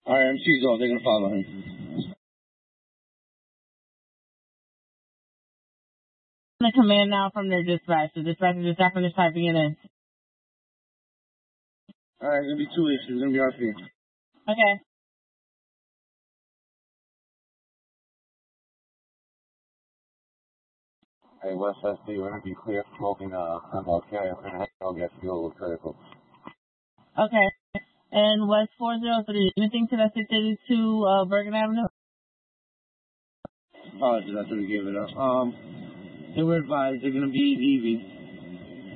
Alright, MC's off. They're going to follow him. The command now from their dispatch. The dispatch is just after this typing it in. Alright, it's going to be 2 weeks. It's going to be RP. Okay. Hey, West SD, we're going to be clear smoking MLK. I'm going to go get fuel critical. Okay. And West 403, anything to that 682 Bergen Avenue? Apologies, I should have gave it up. They were advised they're going to be leaving.